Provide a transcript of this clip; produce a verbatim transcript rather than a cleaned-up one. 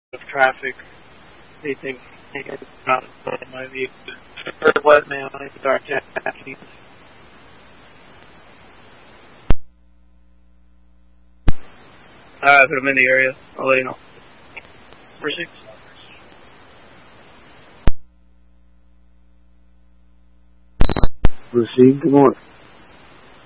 of traffic. They think they get out of my vehicle. For what man, I start taxis. Alright, put them in the area. I'll let you know. Number six. Proceed, good morning.